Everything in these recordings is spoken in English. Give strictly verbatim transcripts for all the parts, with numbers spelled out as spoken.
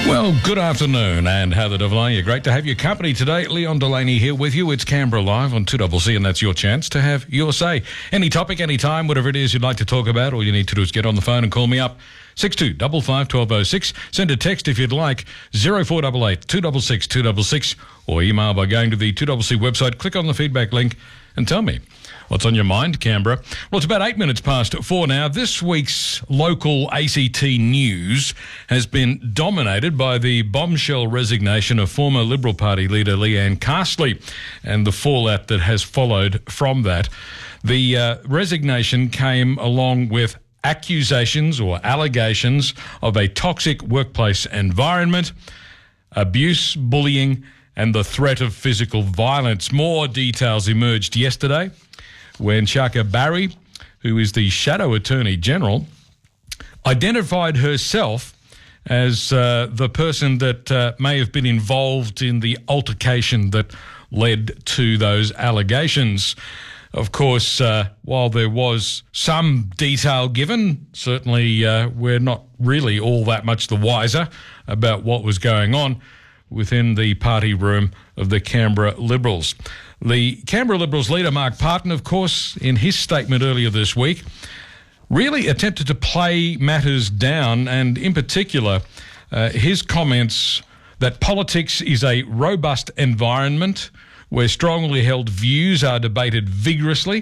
Well, good afternoon, and Heather Delaney. Great to have your company today. Leon Delaney here with you. It's Canberra Live on two C C, and that's your chance to have your say. Any topic, any time, whatever it is you'd like to talk about, all you need to do is get on the phone and call me up. six two five five, one two zero six. Send a text if you'd like, zero four eight eight, two six six, two six six, or email by going to the two C C website, click on the feedback link and tell me what's on your mind, Canberra. Well, it's about eight minutes past four now. This week's local A C T news has been dominated by the bombshell resignation of former Liberal Party leader Leanne Castley and the fallout that has followed from that. The uh, resignation came along with accusations or allegations of a toxic workplace environment, abuse, bullying, and the threat of physical violence. More details emerged yesterday when Shaka Barry, who is the Shadow Attorney General, identified herself as uh, the person that uh, may have been involved in the altercation that led to those allegations. Of course, uh, while there was some detail given, certainly uh, we're not really all that much the wiser about what was going on within the party room of the Canberra Liberals. The Canberra Liberals leader, Mark Parton, of course, in his statement earlier this week, really attempted to play matters down, and in particular, uh, his comments that politics is a robust environment where strongly held views are debated vigorously.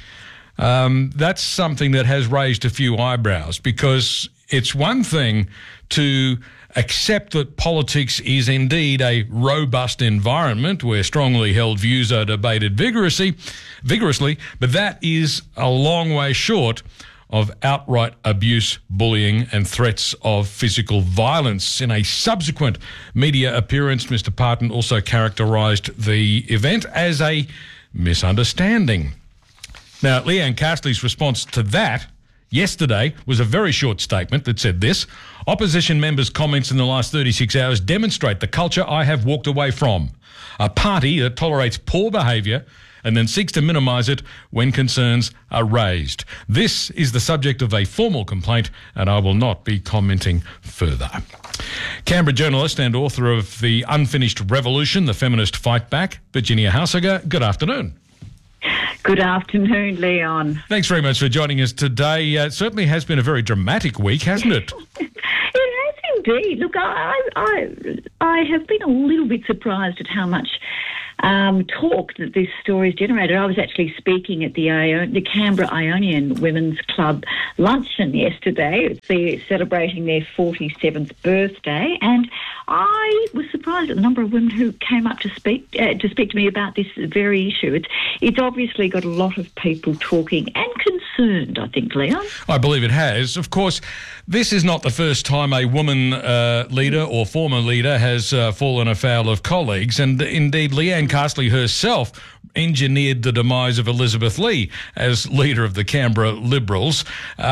Um, that's something that has raised a few eyebrows, because it's one thing to accept that politics is indeed a robust environment where strongly held views are debated vigorously, vigorously, but that is a long way short of outright abuse, bullying, and threats of physical violence. In a subsequent media appearance, Mister Parton also characterised the event as a misunderstanding. Now, Leanne Castley's response to that yesterday was a very short statement that said this: opposition members' comments in the last thirty-six hours demonstrate the culture I have walked away from. A party that tolerates poor behaviour and then seeks to minimise it when concerns are raised. This is the subject of a formal complaint, and I will not be commenting further. Canberra journalist and author of The Unfinished Revolution, The Feminist Fight Back, Virginia Hausager, good afternoon. Good afternoon, Leon. Thanks very much for joining us today. Uh, it certainly has been a very dramatic week, hasn't it? It has indeed. Look, I, I, I have been a little bit surprised at how much um, talk that this story has generated. I was actually speaking at the Ion- the Canberra Ionian Women's Club luncheon yesterday. They're celebrating their forty-seventh birthday, and I was surprised at the number of women who came up to speak uh, to speak to me about this very issue. It's it's obviously got a lot of people talking and concerned, I think, Leon. I believe it has. Of course, this is not the first time a woman uh, leader or former leader has uh, fallen afoul of colleagues, and indeed Leanne Castley herself engineered the demise of Elizabeth Lee as leader of the Canberra Liberals.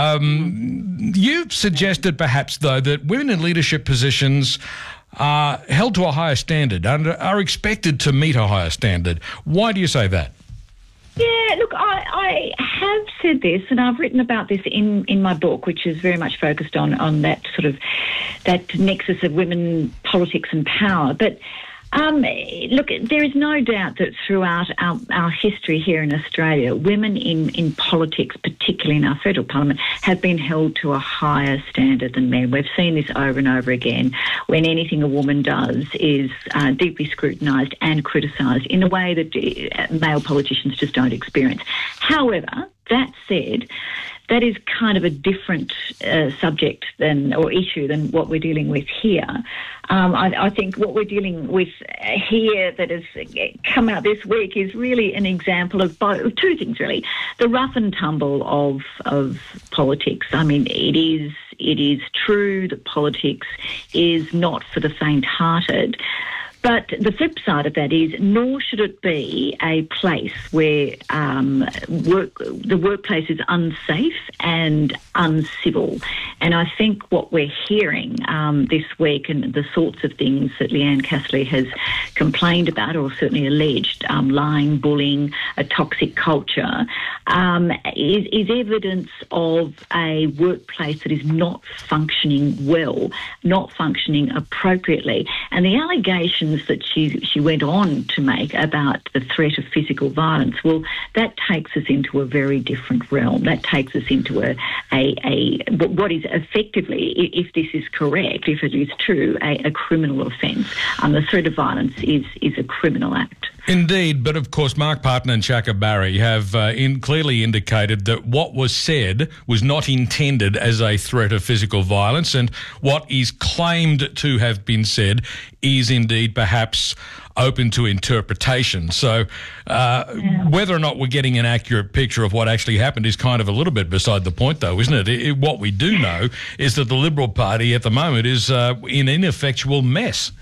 Um, you've suggested perhaps, though, that women in leadership positions are held to a higher standard and are expected to meet a higher standard. Why do you say that? Yeah, look, I, I have said this, and I've written about this in, in my book, which is very much focused on, on that sort of that nexus of women, politics and power. But Um, look, there is no doubt that throughout our, our history here in Australia, women in, in politics, particularly in our federal parliament, have been held to a higher standard than men. We've seen this over and over again when anything a woman does is uh, deeply scrutinised and criticised in a way that uh, male politicians just don't experience. However, that said, that is kind of a different uh, subject than or issue than what we're dealing with here. Um, I, I think what we're dealing with here that has come out this week is really an example of both, two things, really. The rough and tumble of of politics. I mean, it is it is true that politics is not for the faint-hearted. But the flip side of that is, nor should it be a place where um, work, the workplace is unsafe and uncivil. And I think what we're hearing um, this week, and the sorts of things that Leanne Castley has complained about, or certainly alleged, um, lying, bullying, a toxic culture, um, is, is evidence of a workplace that is not functioning well, not functioning appropriately. And the allegations that she she went on to make about the threat of physical violence, well, that takes us into a very different realm. That takes us into a a, a what is effectively, if this is correct, if it is true, a, a criminal offence. Um, the threat of violence is is a criminal act. Indeed, but of course Mark Parton and Chaka Barry have uh, in clearly indicated that what was said was not intended as a threat of physical violence, and what is claimed to have been said is indeed perhaps open to interpretation. So uh, yeah. whether or not we're getting an accurate picture of what actually happened is kind of a little bit beside the point, though, isn't it? it, it what we do know is that the Liberal Party at the moment is uh, in an ineffectual mess.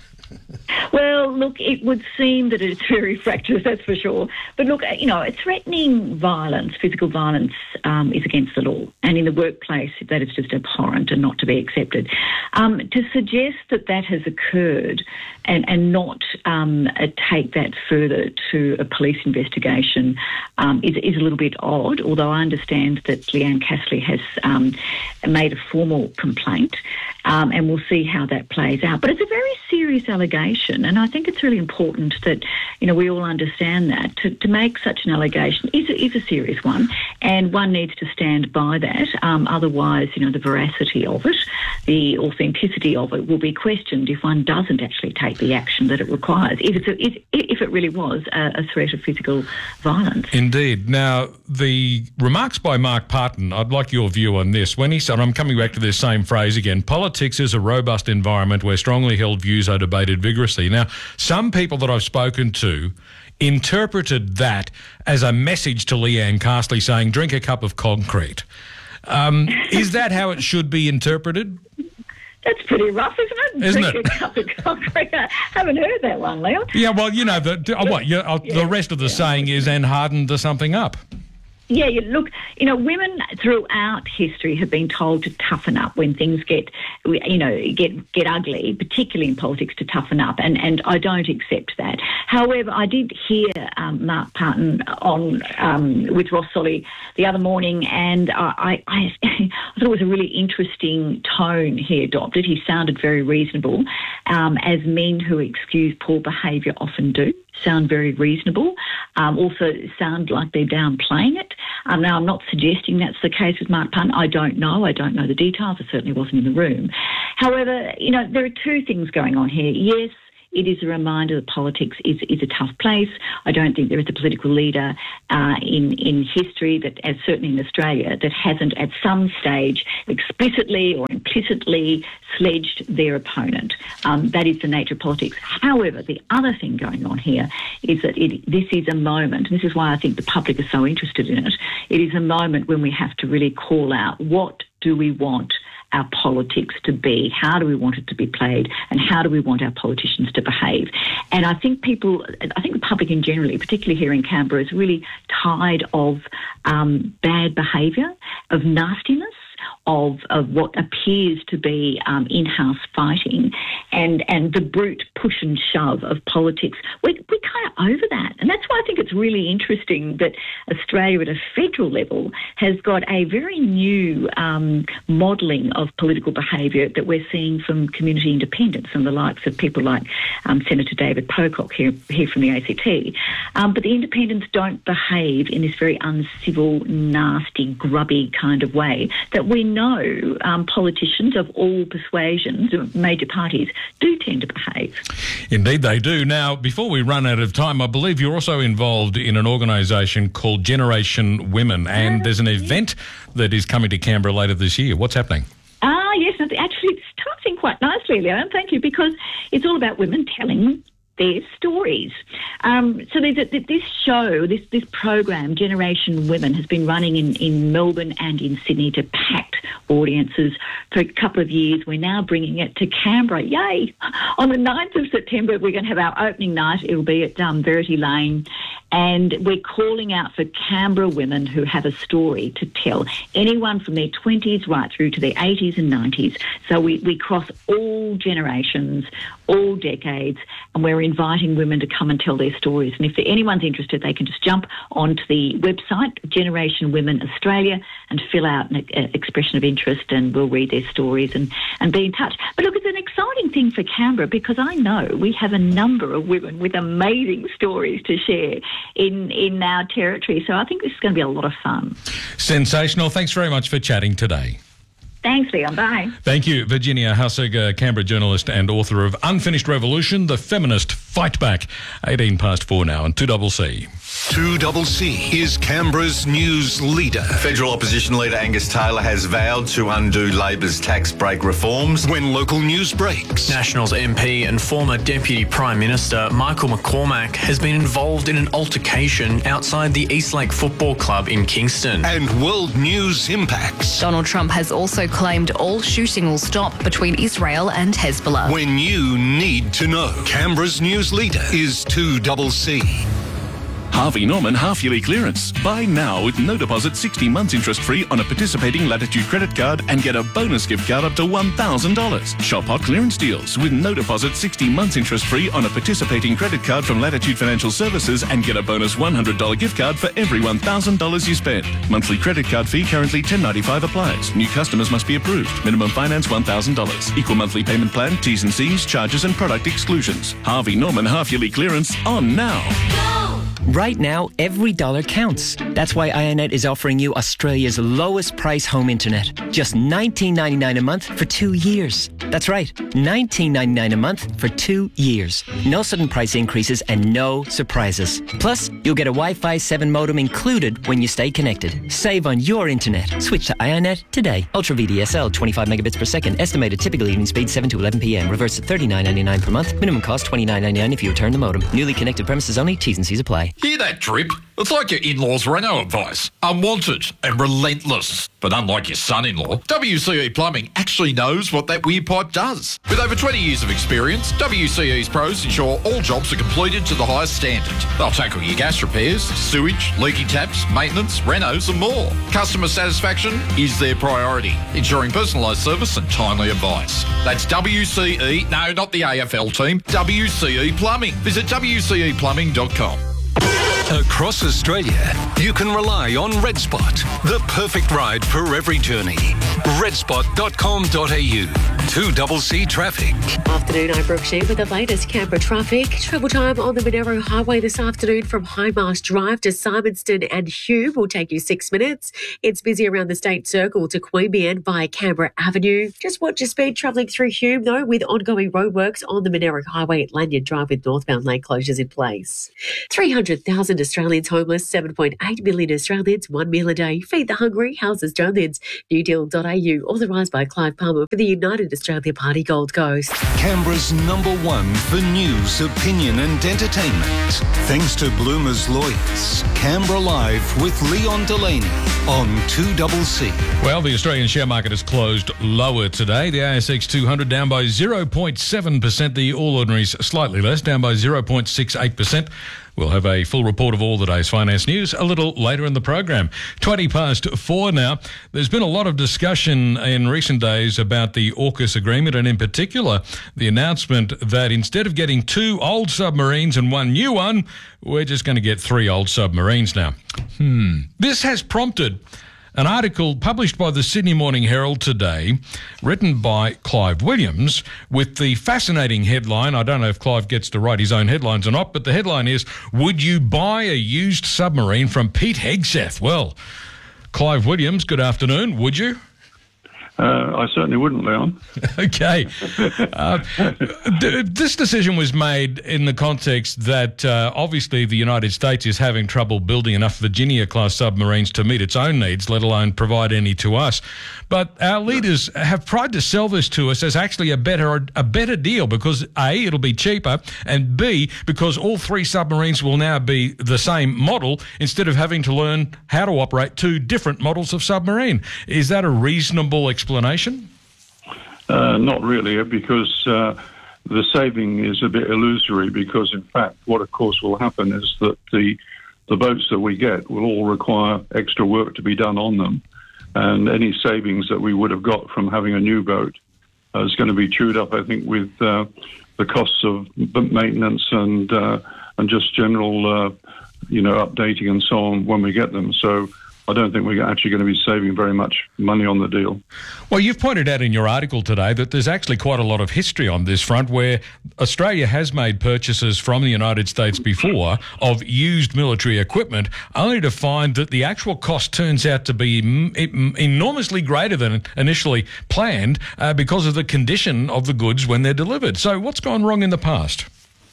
Well, look, it would seem that it's very fractious, that's for sure. But look, you know, threatening violence, physical violence, um, is against the law. And in the workplace, that is just abhorrent and not to be accepted. Um, to suggest that that has occurred and, and not um, uh, take that further to a police investigation um, is, is a little bit odd, although I understand that Leanne Castley has um, made a formal complaint, um, and we'll see how that plays out. But it's a very serious allegation, and I think it's really important that, you know, we all understand that to, to make such an allegation is a, is a serious one, and one needs to stand by that. Um, otherwise, you know, the veracity of it, the authenticity of it will be questioned if one doesn't actually take the action that it requires, if, it's a, if, if it really was a, a threat of physical violence. Indeed. Now, the remarks by Mark Parton, I'd like your view on this. When he said, I'm coming back to this same phrase again, politics is a robust environment where strongly held views are debated vigorously. Now, some people that I've spoken to interpreted that as a message to Leanne Castley saying, drink a cup of concrete. Um, is that how it should be interpreted? That's pretty rough, isn't it? Isn't Drink it? a cup of concrete. I haven't heard that one, Leon. Yeah, well, you know, the, uh, what, you, uh, Yeah. the rest of the Yeah. saying is, and hardened to something up. Yeah, you look, you know, women throughout history have been told to toughen up when things get, you know, get get ugly, particularly in politics, to toughen up, and, and I don't accept that. However, I did hear um, Mark Parton on um, with Ross Solly the other morning, and I, I, I thought it was a really interesting tone he adopted. He sounded very reasonable, um, as men who excuse poor behaviour often do. Sound very reasonable, um, also sound like they're downplaying it. Um, now, I'm not suggesting that's the case with Mark Parton. I don't know. I don't know the details. I certainly wasn't in the room. However, you know, there are two things going on here. Yes, it is a reminder that politics is, is a tough place. I don't think there is a political leader uh, in, in history, that, as certainly in Australia, that hasn't at some stage explicitly or implicitly sledged their opponent. Um, that is the nature of politics. However, the other thing going on here is that it, this is a moment, and this is why I think the public is so interested in it, it is a moment when we have to really call out, what do we want our politics to be? How do we want it to be played? And how do we want our politicians to behave? And I think people, I think the public in generally, particularly here in Canberra, is really tired of um, bad behaviour, of nastiness, of, of what appears to be um, in-house fighting, and, and the brute push and shove of politics. We, we're kind of over that. And that's why I think it's really interesting that Australia at a federal level has got a very new um, modelling of political behaviour that we're seeing from community independents and the likes of people like um, Senator David Pocock here, here from the A C T. Um, but the independents don't behave in this very uncivil, nasty, grubby kind of way that we know um, politicians of all persuasions, major parties, do tend to behave. Indeed they do. Now, before we run out of time, I believe you're also involved in an organisation called Generation Women, and there's an event that is coming to Canberra later this year. What's happening? Ah, yes, actually it's starting quite nicely, Leon, thank you, because it's all about women telling their stories. Um, so there's a, this show, this this program, Generation Women, has been running in, in Melbourne and in Sydney to packed audiences for a couple of years. We're now bringing it to Canberra. Yay! On the ninth of September, we're going to have our opening night. It'll be at um, Verity Lane. And we're calling out for Canberra women who have a story to tell, anyone from their twenties right through to their eighties and nineties. So we, we cross all generations, all decades, and we're inviting women to come and tell their stories. And if anyone's interested, they can just jump onto the website, Generation Women Australia, and fill out an uh, expression of interest, and we'll read their stories and, and be in touch. But look, it's an exciting thing for Canberra because I know we have a number of women with amazing stories to share in, in our territory. So I think this is going to be a lot of fun. Sensational. Thanks very much for chatting today. Thanks, Leon. Bye. Thank you, Virginia Hussig, uh, Canberra journalist and author of Unfinished Revolution, The Feminist Fight Back. eighteen past four now on two C C. two C C is Canberra's news leader. Federal opposition leader Angus Taylor has vowed to undo Labor's tax break reforms. When local news breaks, Nationals M P and former Deputy Prime Minister Michael McCormack has been involved in an altercation outside the Eastlake Football Club in Kingston. And world news impacts. Donald Trump has also claimed all shooting will stop between Israel and Hezbollah. When you need to know, Canberra's news leader is two C C. Harvey Norman half-yearly clearance. Buy now with no deposit, sixty months interest-free on a participating Latitude credit card and get a bonus gift card up to one thousand dollars. Shop hot clearance deals with no deposit, sixty months interest-free on a participating credit card from Latitude Financial Services and get a bonus one hundred dollars gift card for every one thousand dollars you spend. Monthly credit card fee currently ten dollars ninety-five applies. New customers must be approved. Minimum finance one thousand dollars. Equal monthly payment plan, T's and C's, charges and product exclusions. Harvey Norman half-yearly clearance on now. Right now, every dollar counts. That's why iiNet is offering you Australia's lowest price home internet. Just nineteen ninety-nine a month for two years. That's right, nineteen ninety-nine a month for two years. No sudden price increases and no surprises. Plus, you'll get a Wi-Fi seven modem included when you stay connected. Save on your internet. Switch to iiNet today. Ultra V D S L, twenty-five megabits per second. Estimated typical evening speed seven to eleven p.m. Reverse at thirty-nine ninety-nine per month. Minimum cost twenty-nine ninety-nine if you return the modem. Newly connected premises only. T's and C's apply. Hear that drip? It's like your in-laws' Renault advice. Unwanted and relentless. But unlike your son-in-law, W C E Plumbing actually knows what that weird pipe does. With over twenty years of experience, W C E's pros ensure all jobs are completed to the highest standard. They'll tackle your gas repairs, sewage, leaky taps, maintenance, renos and more. Customer satisfaction is their priority, ensuring personalised service and timely advice. That's W C E, no, not the A F L team, W C E Plumbing. Visit w c e plumbing dot com. Across Australia, you can rely on RedSpot, the perfect ride for every journey. red spot dot com dot a u. two C C traffic. Afternoon, I'm Brooke Sheep with the latest Canberra traffic. Travel time on the Monaro Highway this afternoon from Highmarsh Drive to Simonston and Hume will take you six minutes. It's busy around the State Circle to Queanbeyan via Canberra Avenue. Just watch your speed travelling through Hume, though, with ongoing roadworks on the Monaro Highway at Lanyon Drive with northbound lane closures in place. three hundred thousand Australians homeless, seven point eight million Australians, one meal a day. Feed the hungry, House Australians. new deal dot a u, authorised by Clive Palmer for the United Australia Party Gold Coast. Canberra's number one for news, opinion and entertainment. Thanks to Bloomer's Lawyers. Canberra Live with Leon Delaney on two C C. Well, the Australian share market has closed lower today. The A S X two hundred down by zero point seven percent. The All Ordinaries slightly less, down by zero point six eight percent. We'll have a full report of all the day's finance news a little later in the program. twenty past four now. There's been a lot of discussion in recent days about the AUKUS agreement, and in particular, the announcement that instead of getting two old submarines and one new one, we're just going to get three old submarines now. Hmm. This has prompted an article published by the Sydney Morning Herald today, written by Clive Williams, with the fascinating headline. I don't know if Clive gets to write his own headlines or not, but the headline is, "Would you buy a used submarine from Pete Hegseth?" Well, Clive Williams, good afternoon. Would you? Uh, I certainly wouldn't, Leon. Okay. Uh, th- this decision was made in the context that uh, obviously the United States is having trouble building enough Virginia-class submarines to meet its own needs, let alone provide any to us. But our leaders have tried to sell this to us as actually a better a better deal because A, it'll be cheaper, and B, because all three submarines will now be the same model instead of having to learn how to operate two different models of submarine. Is that a reasonable explanation? Uh, not really, because uh, the saving is a bit illusory, because in fact what of course will happen is that the the boats that we get will all require extra work to be done on them, and any savings that we would have got from having a new boat uh, is going to be chewed up, I think, with uh, the costs of maintenance and uh, and just general uh, you know updating and so on when we get them. So I don't think we're actually going to be saving very much money on the deal. Well, you've pointed out in your article today that there's actually quite a lot of history on this front where Australia has made purchases from the United States before of used military equipment, only to find that the actual cost turns out to be m- enormously greater than initially planned uh, because of the condition of the goods when they're delivered. So what's gone wrong in the past?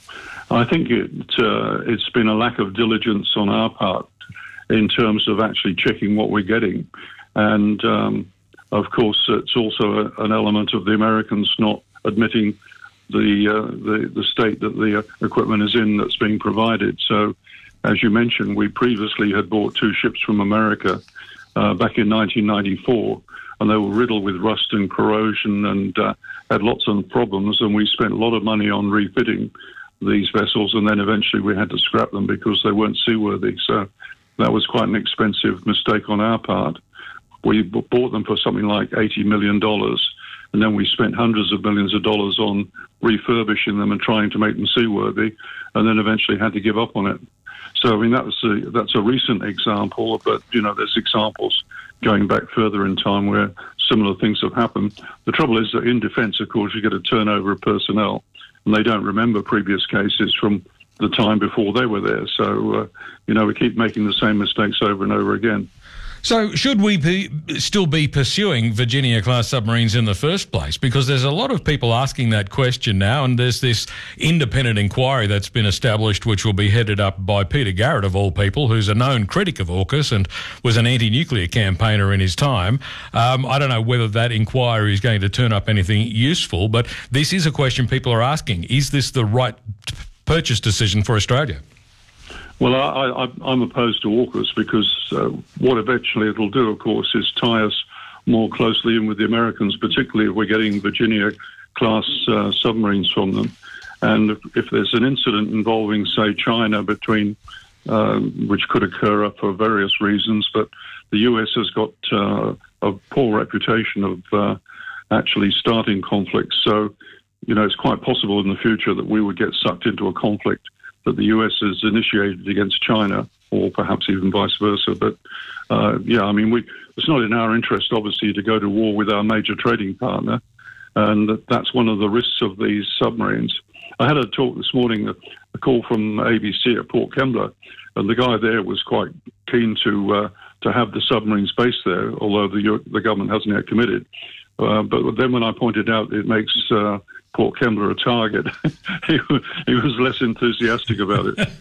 I think it, uh, it's been a lack of diligence on our part in terms of actually checking what we're getting. And, um, of course, it's also a, an element of the Americans not admitting the, uh, the the state that the equipment is in that's being provided. So, as you mentioned, we previously had bought two ships from America uh, back in nineteen ninety-four, and they were riddled with rust and corrosion and uh, had lots of problems, and we spent a lot of money on refitting these vessels, and then eventually we had to scrap them because they weren't seaworthy. So that was quite an expensive mistake on our part. We b- bought them for something like eighty million dollars, and then we spent hundreds of millions of dollars on refurbishing them and trying to make them seaworthy, and then eventually had to give up on it. So, I mean, that was a, that's a recent example, but, you know, there's examples going back further in time where similar things have happened. The trouble is that in defence, of course, you get a turnover of personnel, and they don't remember previous cases from the time before they were there. So, uh, you know, we keep making the same mistakes over and over again. So should we be, still be pursuing Virginia-class submarines in the first place? Because there's a lot of people asking that question now, and there's this independent inquiry that's been established which will be headed up by Peter Garrett, of all people, who's a known critic of AUKUS and was an anti-nuclear campaigner in his time. Um, I don't know whether that inquiry is going to turn up anything useful, but this is a question people are asking. Is this the right purchase decision for Australia? Well, I, I, I'm opposed to AUKUS because uh, what eventually it'll do, of course, is tie us more closely in with the Americans, particularly if we're getting Virginia-class uh, submarines from them. And if, if there's an incident involving, say, China between, uh, which could occur for various reasons, but the U S has got uh, a poor reputation of uh, actually starting conflicts. So, you know, it's quite possible in the future that we would get sucked into a conflict that the U S has initiated against China, or perhaps even vice versa. But, uh, yeah, I mean, we, it's not in our interest, obviously, to go to war with our major trading partner, and that's one of the risks of these submarines. I had a talk this morning, a, a call from A B C at Port Kembla, and the guy there was quite keen to uh, to have the submarines based there, although the, the government hasn't yet committed. Uh, but then when I pointed out it makes uh, Port Kembla a target, he, he was less enthusiastic about it.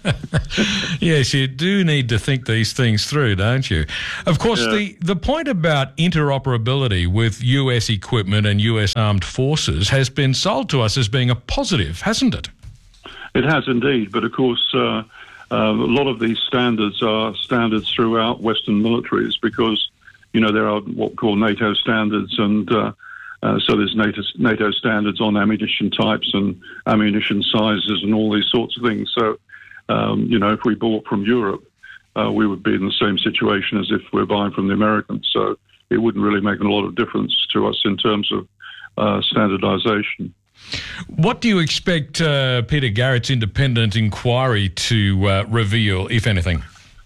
Yes, you do need to think these things through, don't you? Of course, yeah. the, the point about interoperability with U S equipment and U S armed forces has been sold to us as being a positive, hasn't it? It has indeed, but of course uh, uh, a lot of these standards are standards throughout Western militaries because, you know, there are what we call NATO standards, and uh, uh, so there's NATO, NATO standards on ammunition types and ammunition sizes and all these sorts of things. So, um, you know, if we bought from Europe, uh, we would be in the same situation as if we're buying from the Americans. So it wouldn't really make a lot of difference to us in terms of uh, standardization. What do you expect uh, Peter Garrett's independent inquiry to uh, reveal, if anything?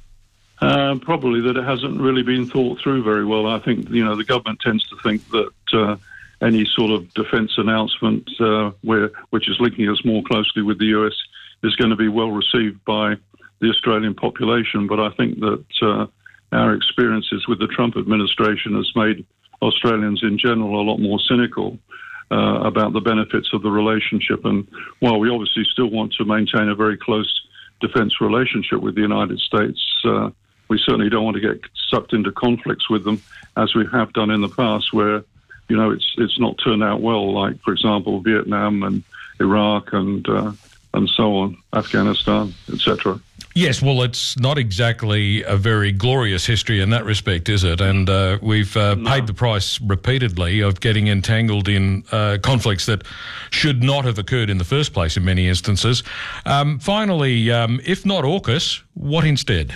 Uh, probably that it hasn't really been thought through very well. I think, you know, the government tends to think that uh, any sort of defence announcement uh, where which is linking us more closely with the U S is going to be well received by the Australian population. But I think that uh, our experiences with the Trump administration has made Australians in general a lot more cynical uh, about the benefits of the relationship. And while we obviously still want to maintain a very close defence relationship with the United States, uh, we certainly don't want to get sucked into conflicts with them, as we have done in the past, where, you know, it's it's not turned out well, like, for example, Vietnam and Iraq and uh, and so on, Afghanistan, et cetera. Yes, well, it's not exactly a very glorious history in that respect, is it? And uh, we've uh, no. paid the price repeatedly of getting entangled in uh, conflicts that should not have occurred in the first place in many instances. Um, finally, um, if not AUKUS, what instead?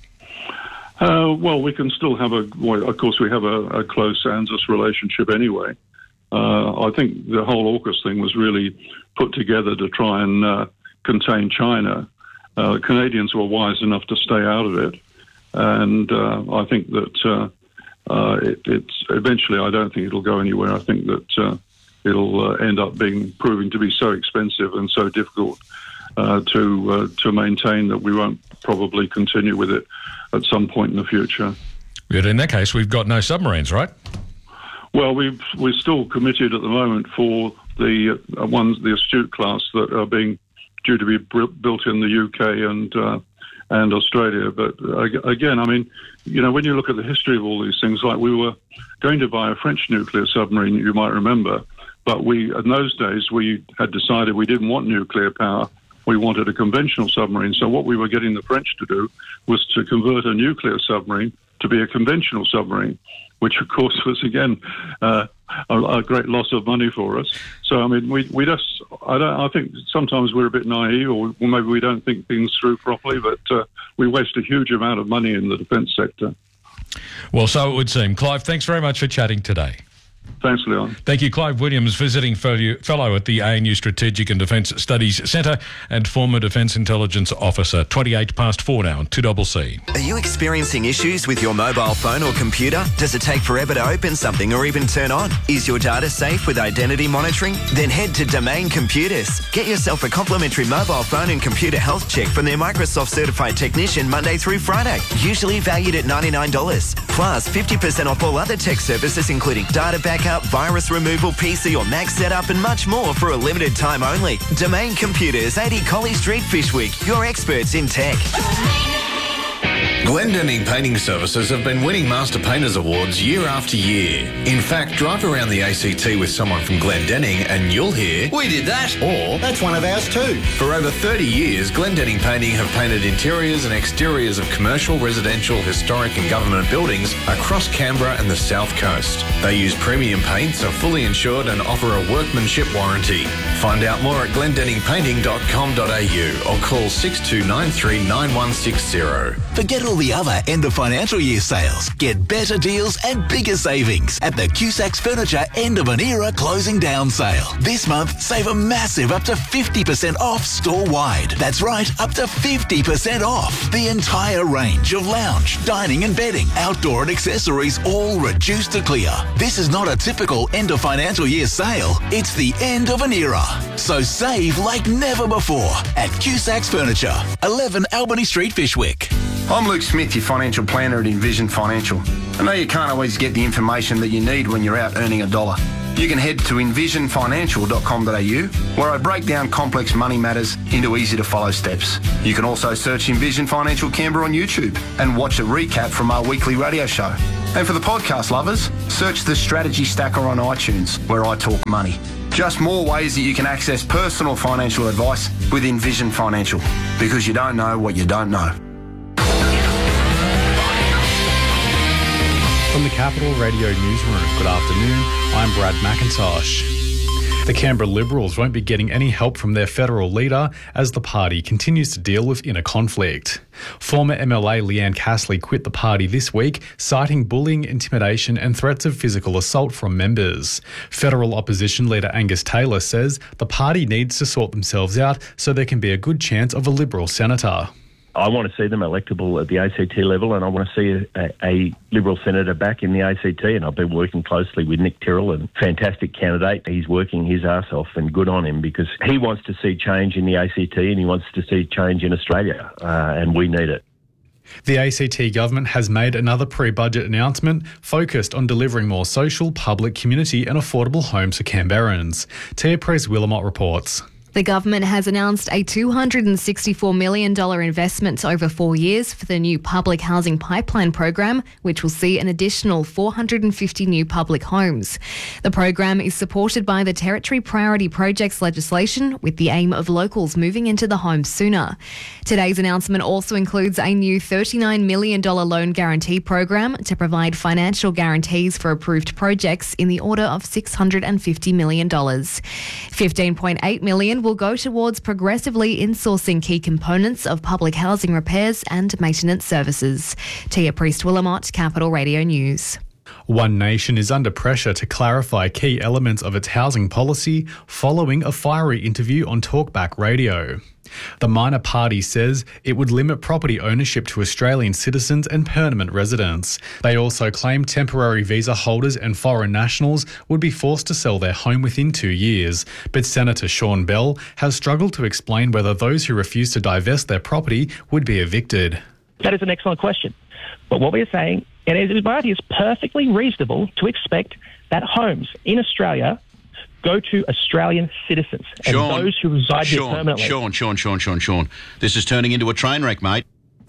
Uh, well, we can still have a, well, of course, we have a, a close ANZUS relationship anyway. Uh, I think the whole AUKUS thing was really put together to try and uh, contain China. Uh, the Canadians were wise enough to stay out of it, and uh, I think that uh, uh, it, it's eventually. I don't think it'll go anywhere. I think that uh, it'll uh, end up being proving to be so expensive and so difficult uh, to uh, to maintain that we won't probably continue with it at some point in the future. But in that case, we've got no submarines, right? Well, we've we're still committed at the moment for the uh, ones, the Astute class that are being due to be built in the U K and uh, and Australia. But uh, again, I mean, you know, when you look at the history of all these things, like we were going to buy a French nuclear submarine, you might remember, but we, in those days, we had decided we didn't want nuclear power. We wanted a conventional submarine. So what we were getting the French to do was to convert a nuclear submarine to be a conventional submarine, which, of course, was, again, uh, a, a great loss of money for us. So, I mean, we we just, I don't, I think sometimes we're a bit naive, or, or maybe we don't think things through properly, but uh, we waste a huge amount of money in the defence sector. Well, so it would seem. Clive, thanks very much for chatting today. Thanks, Leon. Thank you. Clive Williams, visiting fellow at the A N U Strategic and Defence Studies Centre and former Defence Intelligence Officer. twenty-eight past four now on two C C. Are you experiencing issues with your mobile phone or computer? Does it take forever to open something or even turn on? Is your data safe with identity monitoring? Then head to Domain Computers. Get yourself a complimentary mobile phone and computer health check from their Microsoft certified technician Monday through Friday, usually valued at ninety-nine dollars. Plus fifty percent off all other tech services, including data backup, virus removal, P C or Mac setup, and much more for a limited time only. Domain Computers, eighty Collie Street, Fishwick. Your experts in tech. Glendenning Painting Services have been winning Master Painters Awards year after year. In fact, drive around the A C T with someone from Glendenning and you'll hear, "We did that," or "That's one of ours too." For over thirty years, Glendenning Painting have painted interiors and exteriors of commercial, residential, historic and government buildings across Canberra and the South Coast. They use premium paints, are fully insured and offer a workmanship warranty. Find out more at glendenning painting dot com dot a u or call six two nine three nine one six zero. Forget all the other end of financial year sales. Get better deals and bigger savings at the Cusacks Furniture End of an Era Closing Down Sale. This month, save a massive up to fifty percent off store-wide. That's right, up to fifty percent off. The entire range of lounge, dining and bedding, outdoor and accessories, all reduced to clear. This is not a typical end of financial year sale. It's the end of an era. So save like never before at Cusacks Furniture, eleven Albany Street, Fishwick. I'm Luke Smith, your financial planner at Envision Financial. I know you can't always get the information that you need when you're out earning a dollar. You can head to envision financial dot com dot a u, where I break down complex money matters into easy-to-follow steps. You can also search Envision Financial Canberra on YouTube and watch a recap from our weekly radio show. And for the podcast lovers, search the Strategy Stacker on iTunes, where I talk money. Just more ways that you can access personal financial advice with Envision Financial, because you don't know what you don't know. From the Capital Radio Newsroom, good afternoon, I'm Brad McIntosh. The Canberra Liberals won't be getting any help from their federal leader as the party continues to deal with inner conflict. Former M L A Leanne Castley quit the party this week, citing bullying, intimidation and threats of physical assault from members. Federal opposition leader Angus Taylor says the party needs to sort themselves out so there can be a good chance of a Liberal senator. I want to see them electable at the A C T level, and I want to see a, a Liberal senator back in the A C T, and I've been working closely with Nick Tyrrell, a fantastic candidate. He's working his arse off, and good on him, because he wants to see change in the A C T and he wants to see change in Australia, uh, and we need it. The A C T government has made another pre-budget announcement focused on delivering more social, public, community and affordable homes for Canberrans. Tia Prez-Willamot reports. The government has announced a two hundred sixty-four million dollars investment over four years for the new public housing pipeline program, which will see an additional four hundred fifty new public homes. The program is supported by the Territory Priority Projects legislation with the aim of locals moving into the homes sooner. Today's announcement also includes a new thirty-nine million dollars loan guarantee program to provide financial guarantees for approved projects in the order of six hundred fifty million dollars. fifteen point eight million dollars will go towards progressively insourcing key components of public housing repairs and maintenance services. Tia Priest-Willamot, Capital Radio News. One Nation is under pressure to clarify key elements of its housing policy following a fiery interview on Talkback Radio. The minor party says it would limit property ownership to Australian citizens and permanent residents. They also claim temporary visa holders and foreign nationals would be forced to sell their home within two years. But Senator Sean Bell has struggled to explain whether those who refuse to divest their property would be evicted. That is an excellent question. But what we are saying, and it is perfectly reasonable to expect that homes in Australia go to Australian citizens and Sean, those who reside Sean, here permanently. Sean, Sean, Sean, Sean, Sean. This is turning into a train wreck, mate.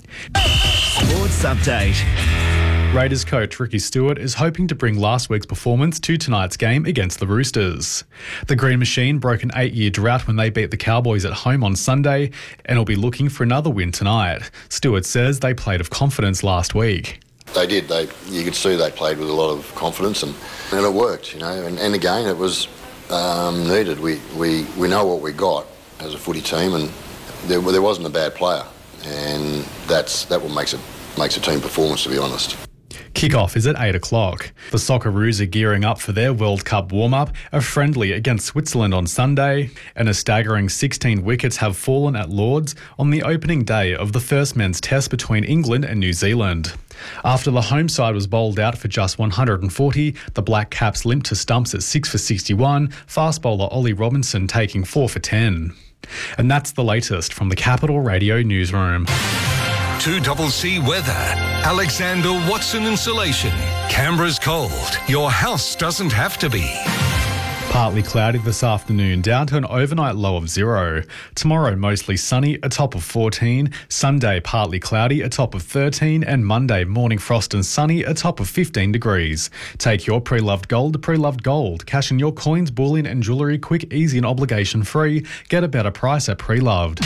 Sports update. Raiders coach Ricky Stewart is hoping to bring last week's performance to tonight's game against the Roosters. The Green Machine broke an eight-year drought when they beat the Cowboys at home on Sunday and will be looking for another win tonight. Stewart says they played of confidence last week. They did. They, you could see they played with a lot of confidence, and, and it worked, you know. And, and again, it was um, needed. We, we we know what we got as a footy team, and there, there wasn't a bad player, and that's that what makes it makes a team performance, to be honest. Kick-off is at eight o'clock. The Socceroos are gearing up for their World Cup warm-up, a friendly against Switzerland on Sunday, and a staggering sixteen wickets have fallen at Lords on the opening day of the first men's test between England and New Zealand. After the home side was bowled out for just one hundred forty, the Black Caps limped to stumps at six for sixty-one, fast bowler Ollie Robinson taking four for ten. And that's the latest from the Capital Radio Newsroom. two C weather. Alexander Watson Insulation. Canberra's cold. Your house doesn't have to be. Partly cloudy this afternoon, down to an overnight low of zero. Tomorrow, mostly sunny, a top of fourteen. Sunday, partly cloudy, a top of thirteen. And Monday, morning frost and sunny, a top of fifteen degrees. Take your pre-loved gold to Pre-Loved Gold. Cash in your coins, bullion and jewellery quick, easy and obligation-free. Get a better price at Pre-Loved.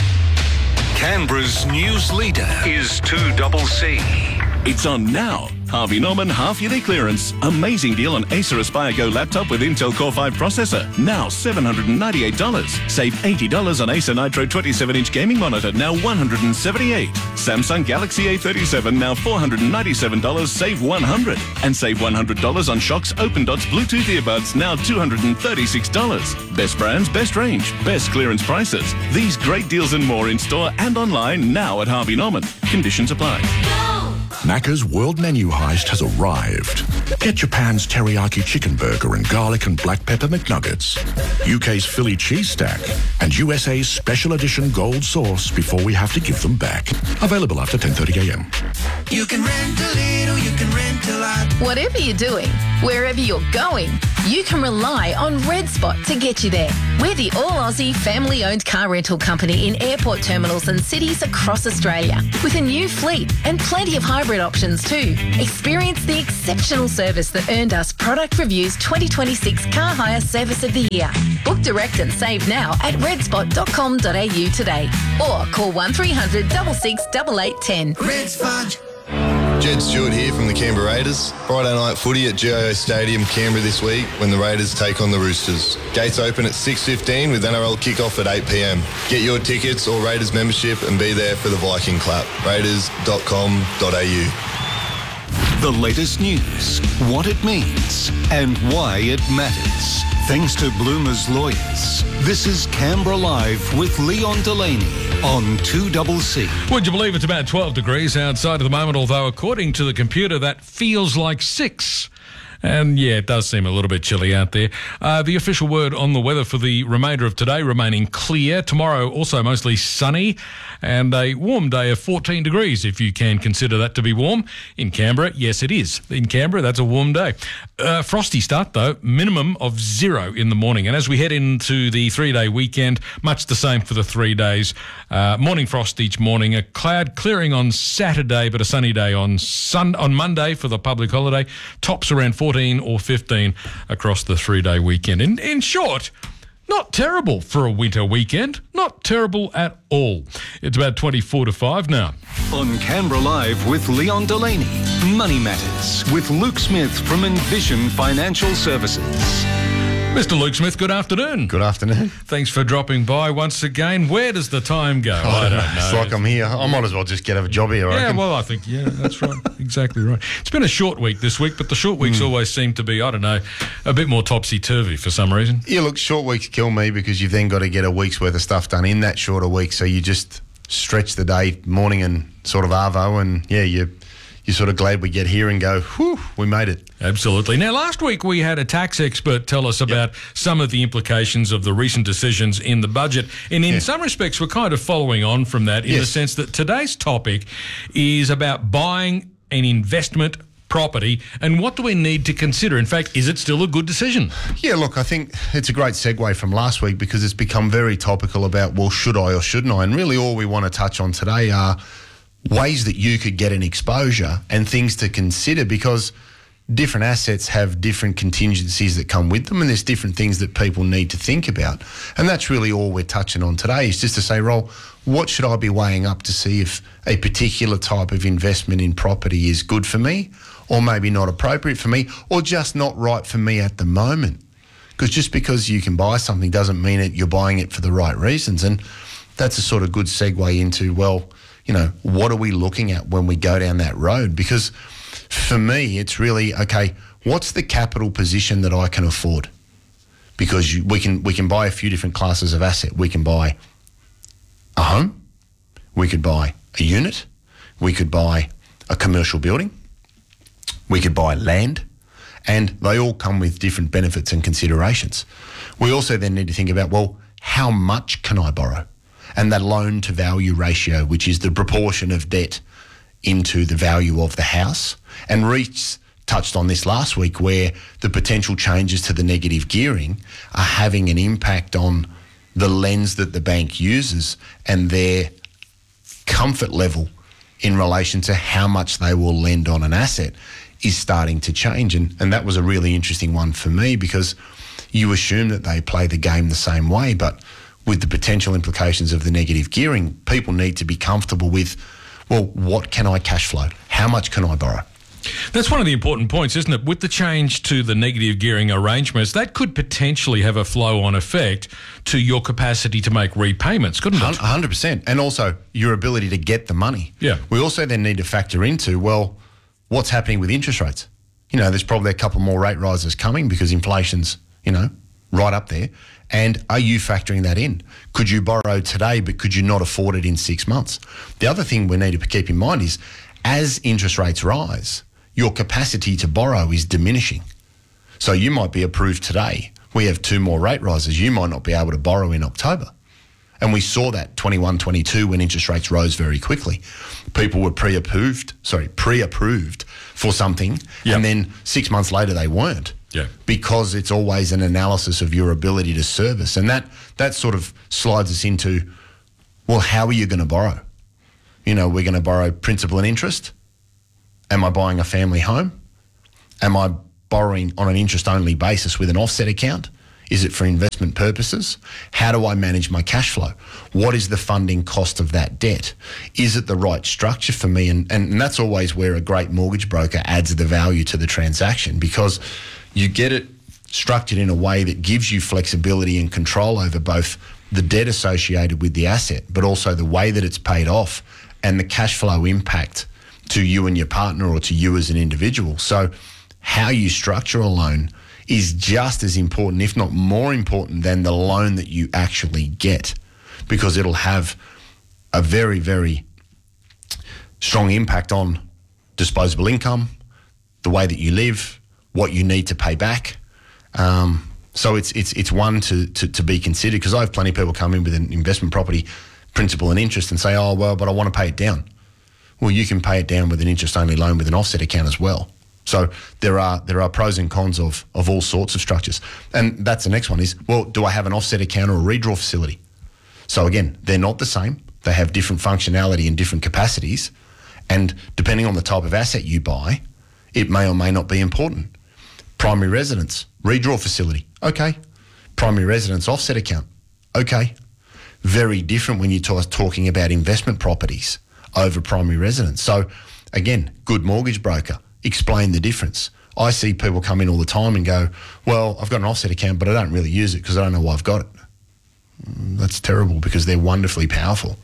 Canberra's news leader is two C. It's on now. Harvey Norman half-yearly clearance. Amazing deal on Acer Aspire Go laptop with Intel Core five processor. Now seven hundred ninety-eight dollars. Save eighty dollars on Acer Nitro twenty-seven inch gaming monitor, now one hundred seventy-eight dollars. Samsung Galaxy A thirty-seven, now four hundred ninety-seven dollars. Save one hundred dollars. And save one hundred dollars on Shox Open Dots Bluetooth earbuds, now two hundred thirty-six dollars. Best brands, best range, best clearance prices. These great deals and more in store and online now at Harvey Norman. Conditions apply. Macca's World Menu Heist has arrived. Get Japan's teriyaki chicken burger and garlic and black pepper McNuggets, U K's Philly cheese stack, and U S A's special edition gold sauce before we have to give them back. Available after ten thirty a.m. You can rent a little, you can rent a lot. Whatever you're doing, wherever you're going, you can rely on Red Spot to get you there. We're the all-Aussie family-owned car rental company in airport terminals and cities across Australia, with a new fleet and plenty of hybrid options too. Experience the exceptional service that earned us Product Review's twenty twenty-six Car Hire Service of the Year. Book direct and save now at redspot dot com dot a u today, or call one three hundred, six six eight eight one zero. Red Spot. Jed Stewart here from the Canberra Raiders. Friday night footy at G I O Stadium, Canberra this week when the Raiders take on the Roosters. Gates open at six fifteen with N R L kickoff at eight p.m. Get your tickets or Raiders membership and be there for the Viking clap. raiders dot com dot a u. The latest news, what it means, and why it matters. Thanks to Bloomer's lawyers. This is Canberra Live with Leon Delaney on two C. Would you believe it's about twelve degrees outside at the moment, although according to the computer that feels like six. And yeah, it does seem a little bit chilly out there. Uh, the official word on the weather for the remainder of today remaining clear. Tomorrow also mostly sunny and a warm day of fourteen degrees, if you can consider that to be warm. In Canberra, yes it is. In Canberra, that's a warm day. Uh, frosty start though, minimum of zero in the morning. And as we head into the three-day weekend, much the same for the three days. Uh, morning frost each morning, a cloud clearing on Saturday, but a sunny day on sun on Monday for the public holiday. Tops around fourteen or fifteen across the three-day weekend. In, in short, not terrible for a winter weekend. Not terrible at all. It's about twenty-four to five now. On Canberra Live with Leon Delaney, Money Matters with Luke Smith from Envision Financial Services. Mister Luke Smith, good afternoon. Good afternoon. Thanks for dropping by once again. Where does the time go? Oh, I don't know. It's like I'm here. I might as well just get a job here, I Yeah, reckon. well, I think, yeah, that's right. Exactly right. It's been a short week this week, but the short weeks Mm. always seem to be, I don't know, a bit more topsy-turvy for some reason. Yeah, look, short weeks kill me because you've then got to get a week's worth of stuff done in that shorter week. So you just stretch the day, morning and sort of arvo, and yeah, you, you're sort of glad we get here and go, whew, we made it. Absolutely. Now, last week we had a tax expert tell us about yep. some of the implications of the recent decisions in the budget. And in yeah. some respects, we're kind of following on from that in yes. the sense that today's topic is about buying an investment property and what do we need to consider? In fact, is it still a good decision? Yeah, look, I think it's a great segue from last week because it's become very topical about, well, should I or shouldn't I? And really all we want to touch on today are ways that you could get an exposure and things to consider because different assets have different contingencies that come with them and there's different things that people need to think about. And that's really all we're touching on today is just to say, Roll, what should I be weighing up to see if a particular type of investment in property is good for me or maybe not appropriate for me or just not right for me at the moment? Because just because you can buy something doesn't mean that you're buying it for the right reasons. And that's a sort of good segue into, well, you know, what are we looking at when we go down that road? Because for me, it's really, okay, what's the capital position that I can afford? Because you, we can we can buy a few different classes of asset. We can buy a home, we could buy a unit, we could buy a commercial building, we could buy land, and they all come with different benefits and considerations. We also then need to think about, well, how much can I borrow? And that loan to value ratio, which is the proportion of debt into the value of the house. And Reece touched on this last week where the potential changes to the negative gearing are having an impact on the lens that the bank uses and their comfort level in relation to how much they will lend on an asset is starting to change. And, and that was a really interesting one for me because you assume that they play the game the same way, but with the potential implications of the negative gearing, people need to be comfortable with, well, what can I cash flow? How much can I borrow? That's one of the important points, isn't it? With the change to the negative gearing arrangements, that could potentially have a flow-on effect to your capacity to make repayments, couldn't it? one hundred percent. And also your ability to get the money. Yeah. We also then need to factor into, well, what's happening with interest rates? You know, there's probably a couple more rate rises coming because inflation's, you know, right up there. And are you factoring that in? Could you borrow today, but could you not afford it in six months? The other thing we need to keep in mind is as interest rates rise, your capacity to borrow is diminishing. So you might be approved today. We have two more rate rises. You might not be able to borrow in October. And we saw that twenty-one, twenty-two when interest rates rose very quickly. People were pre-approved, sorry, pre-approved for something, yep. and then six months later they weren't. Yeah. Because it's always an analysis of your ability to service. And that that sort of slides us into, well, how are you going to borrow? You know, we're going to borrow principal and interest. Am I buying a family home? Am I borrowing on an interest-only basis with an offset account? Is it for investment purposes? How do I manage my cash flow? What is the funding cost of that debt? Is it the right structure for me? And, and, and that's always where a great mortgage broker adds the value to the transaction because you get it structured in a way that gives you flexibility and control over both the debt associated with the asset, but also the way that it's paid off and the cash flow impact to you and your partner or to you as an individual. So how you structure a loan is just as important, if not more important, than the loan that you actually get because it'll have a very, very strong impact on disposable income, the way that you live, what you need to pay back. Um, so it's it's it's one to, to, to be considered, because I have plenty of people come in with an investment property principal and interest and say, oh, well, but I want to pay it down. Well, you can pay it down with an interest-only loan with an offset account as well. So there are there are pros and cons of of all sorts of structures. And that's the next one is, well, do I have an offset account or a redraw facility? So again, they're not the same. They have different functionality and different capacities. And depending on the type of asset you buy, it may or may not be important. Primary residence, redraw facility, okay. Primary residence offset account, okay. Very different when you're talking about investment properties over primary residence. So again, good mortgage broker, explain the difference. I see people come in all the time and go, well, I've got an offset account, but I don't really use it because I don't know why I've got it. That's terrible, because they're wonderfully powerful,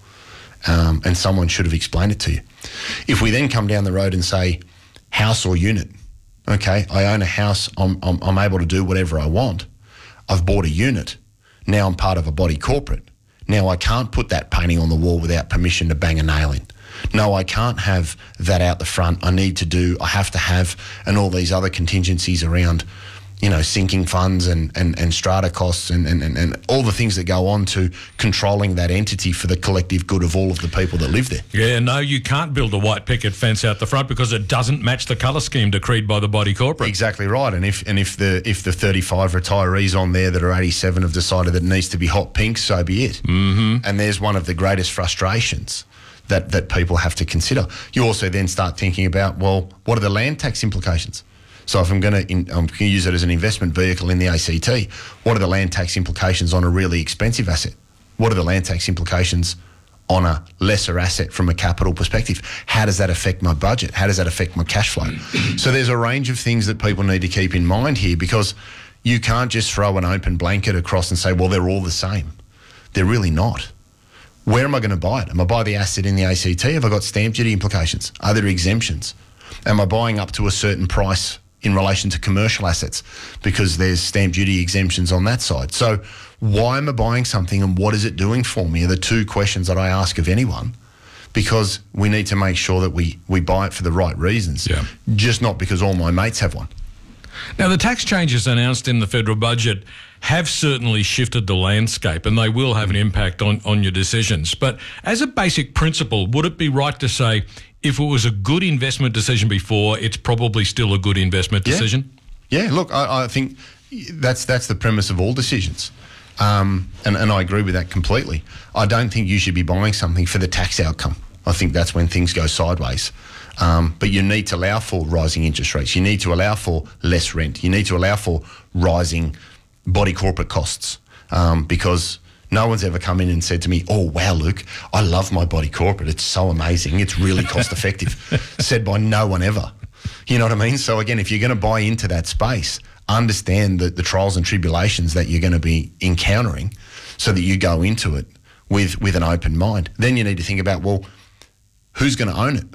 um, and someone should have explained it to you. If we then come down the road and say house or unit, okay, I own a house, I'm, I'm, I'm able to do whatever I want. I've bought a unit. Now I'm part of a body corporate. Now I can't put that painting on the wall without permission to bang a nail in. No, I can't have that out the front. I need to do, I have to have, and all these other contingencies around, you know, sinking funds and, and, and strata costs and, and, and all the things that go on to controlling that entity for the collective good of all of the people that live there. Yeah, no, you can't build a white picket fence out the front because it doesn't match the colour scheme decreed by the body corporate. Exactly right. And if and if the if the thirty-five retirees on there that are eighty-seven have decided that it needs to be hot pink, so be it. Mm-hmm. And there's one of the greatest frustrations that, that people have to consider. You also then start thinking about, well, what are the land tax implications? So if I'm going to I'm going to use it as an investment vehicle in the A C T, what are the land tax implications on a really expensive asset? What are the land tax implications on a lesser asset from a capital perspective? How does that affect my budget? How does that affect my cash flow? So there's a range of things that people need to keep in mind here, because you can't just throw an open blanket across and say, well, they're all the same. They're really not. Where am I going to buy it? Am I buying the asset in the A C T? Have I got stamp duty implications? Are there exemptions? Am I buying up to a certain price in relation to commercial assets, because there's stamp duty exemptions on that side? So why am I buying something and what is it doing for me are the two questions that I ask of anyone, because we need to make sure that we, we buy it for the right reasons, yeah. just not because all my mates have one. Now, the tax changes announced in the federal budget have certainly shifted the landscape, and they will have an impact on, on your decisions. But as a basic principle, would it be right to say if it was a good investment decision before, it's probably still a good investment decision? Yeah, yeah look, I, I think that's that's the premise of all decisions. Um, and, and I agree with that completely. I don't think you should be buying something for the tax outcome. I think that's when things go sideways. Um, but you need to allow for rising interest rates. You need to allow for less rent. You need to allow for rising body corporate costs, um, because no one's ever come in and said to me, oh, wow, Luke, I love my body corporate. It's so amazing. It's really cost effective. Said by no one ever. You know what I mean? So again, if you're going to buy into that space, understand the, the trials and tribulations that you're going to be encountering so that you go into it with, with an open mind. Then you need to think about, well, who's going to own it?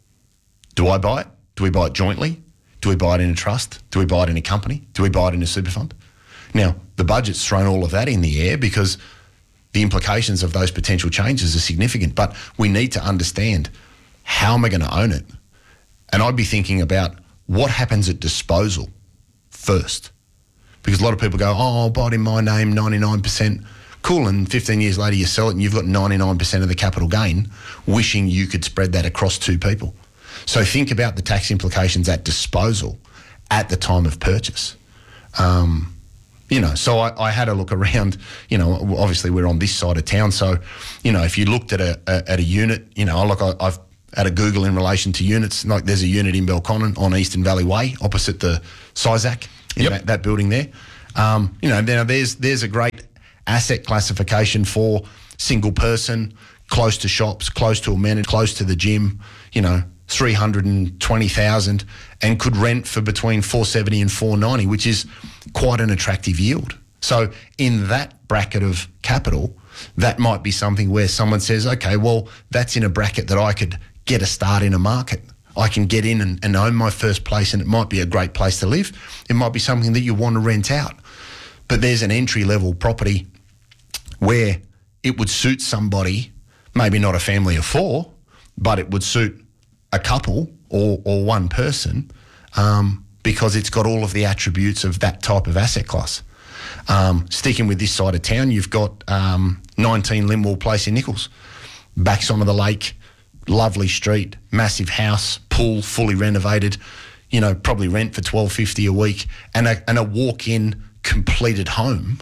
Do I buy it? Do we buy it jointly? Do we buy it in a trust? Do we buy it in a company? Do we buy it in a super fund? Now, the budget's thrown all of that in the air because the implications of those potential changes are significant, but we need to understand, how am I going to own it? And I'd be thinking about what happens at disposal first, because a lot of people go, oh, I'll buy it in my name, ninety-nine percent. Cool, and fifteen years later you sell it and you've got ninety-nine percent of the capital gain, wishing you could spread that across two people. So think about the tax implications at disposal at the time of purchase. Um, You know, so I, I had a look around, you know, obviously we're on this side of town. So, you know, if you looked at a, a at a unit, you know, look, I, I've had a Google in relation to units. Like there's a unit in Belconnen on Eastern Valley Way opposite the SISAC, in yep. that, that building there. Um, you know, now there's, there's a great asset classification for single person, close to shops, close to amenity, close to the gym, you know, three hundred twenty thousand, and could rent for between four seventy and four ninety, which is quite an attractive yield. So in that bracket of capital, that might be something where someone says, okay, well, that's in a bracket that I could get a start in a market. I can get in and, and own my first place, and it might be a great place to live. It might be something that you want to rent out. But there's an entry-level property where it would suit somebody, maybe not a family of four, but it would suit a couple or, or one person, um, because it's got all of the attributes of that type of asset class. Um, sticking with this side of town, you've got um, nineteen Linwall Place in Nichols. Backs onto the lake, lovely street, massive house, pool, fully renovated, you know, probably rent for twelve fifty a week, and a, and a walk-in completed home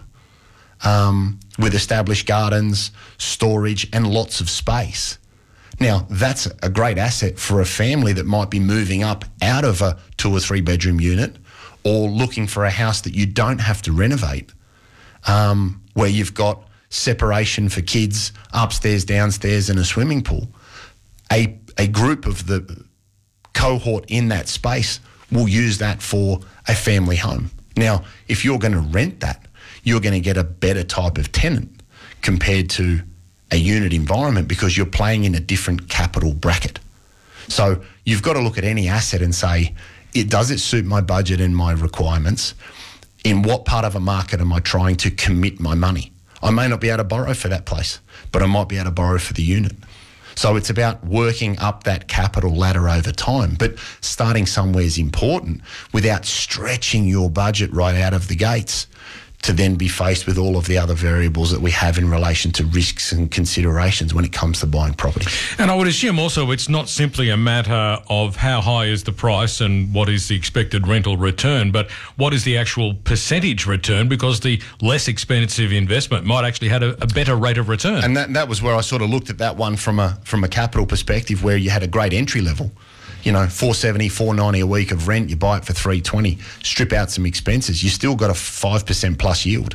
um, with established gardens, storage, and lots of space. Now, that's a great asset for a family that might be moving up out of a two or three bedroom unit or looking for a house that you don't have to renovate, um, where you've got separation for kids, upstairs, downstairs, and a swimming pool. A, a group of the cohort in that space will use that for a family home. Now, if you're going to rent that, you're going to get a better type of tenant compared to a unit environment because you're playing in a different capital bracket. So you've got to look at any asset and say, it does it suit my budget and my requirements? In what part of a market am I trying to commit my money? I may not be able to borrow for that place, but I might be able to borrow for the unit. So it's about working up that capital ladder over time, but starting somewhere is important without stretching your budget right out of the gates to then be faced with all of the other variables that we have in relation to risks and considerations when it comes to buying property. And I would assume also it's not simply a matter of how high is the price and what is the expected rental return, but what is the actual percentage return, because the less expensive investment might actually have a, a better rate of return. And that, that was where I sort of looked at that one from a from a capital perspective, where you had a great entry level. You know, four seventy, four ninety a week of rent, you buy it for three twenty, strip out some expenses, you still got a five percent plus yield.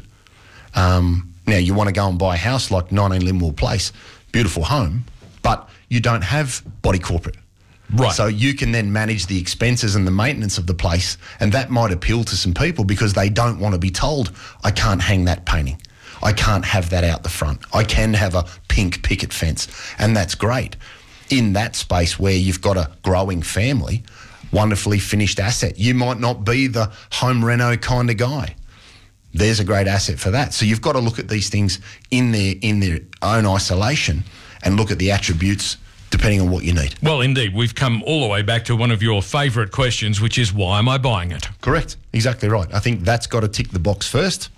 Um, now, you want to go and buy a house like nineteen Linwall Place, beautiful home, but you don't have body corporate. Right. So you can then manage the expenses and the maintenance of the place, and that might appeal to some people because they don't want to be told, I can't hang that painting. I can't have that out the front. I can have a pink picket fence, and that's great. In that space where you've got a growing family, wonderfully finished asset. You might not be the home reno kind of guy. There's a great asset for that. So you've got to look at these things in their in their own isolation and look at the attributes depending on what you need. Well, indeed, we've come all the way back to one of your favourite questions, which is, why am I buying it? Correct. Exactly right. I think that's got to tick the box first.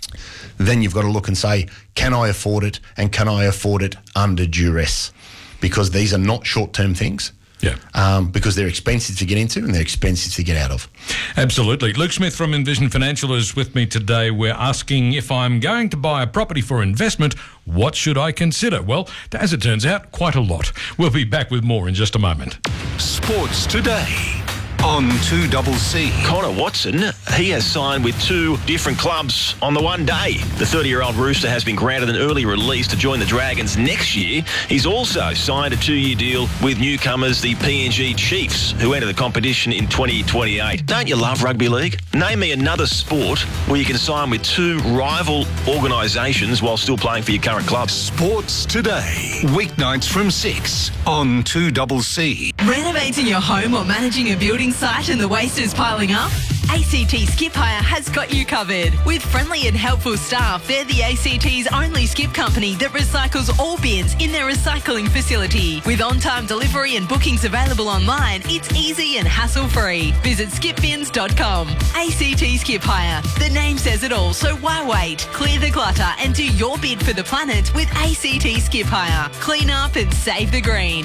Then you've got to look and say, can I afford it, and can I afford it under duress? Because these are not short-term things. Yeah. Um, because they're expensive to get into and they're expensive to get out of. Absolutely. Luke Smith from Envision Financial is with me today. We're asking, if I'm going to buy a property for investment, what should I consider? Well, as it turns out, quite a lot. We'll be back with more in just a moment. Sports Today on two C C. Connor Watson, he has signed with two different clubs on the one day. The thirty-year-old Rooster has been granted an early release to join the Dragons next year. He's also signed a two-year deal with newcomers, the P N G Chiefs, who enter the competition in twenty twenty-eight. Don't you love rugby league? Name me another sport where you can sign with two rival organisations while still playing for your current club. Sports Today, weeknights from six on two C C. Renovating your home or managing a building site and the waste is piling up? A C T Skip Hire has got you covered. With friendly and helpful staff, they're the A C T's only skip company that recycles all bins in their recycling facility. With on-time delivery and bookings available online, it's easy and hassle-free. Visit skip bins dot com. A C T Skip Hire. The name says it all, so why wait? Clear the clutter and do your bid for the planet with A C T Skip Hire. Clean up and save the green.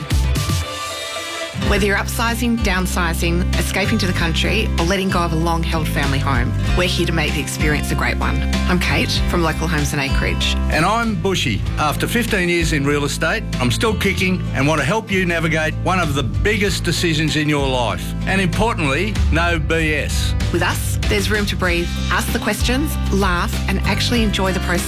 Whether you're upsizing, downsizing, escaping to the country, or letting go of a long-held family home, we're here to make the experience a great one. I'm Kate from Local Homes and Acreage. And I'm Bushy. After fifteen years in real estate, I'm still kicking and want to help you navigate one of the biggest decisions in your life. And importantly, no B S. With us, there's room to breathe, ask the questions, laugh, and actually enjoy the process